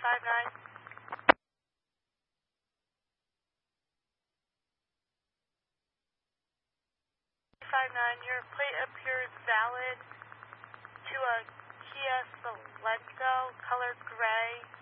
59. 59, your plate appears valid to a Kia Sorento, color gray.